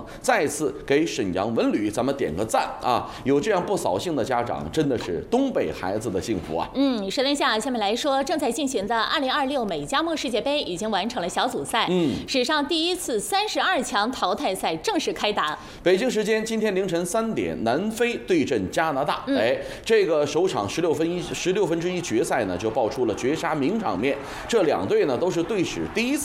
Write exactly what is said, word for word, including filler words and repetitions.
再次给沈阳文旅咱们点个赞啊！有这样不扫兴的家长，真的是东北孩子的幸福啊！ 嗯，石林下，下面来说，正在进行的二零二六美加墨世界杯已经完成了小组赛，嗯，史上第一次三十二强淘汰赛正式开打。 北京时间今天凌晨三点，南非对阵加拿大。嗯、哎，这个首场十六分一十六分之一决赛呢，就爆出了绝杀名场面。这两队呢都是队史第一次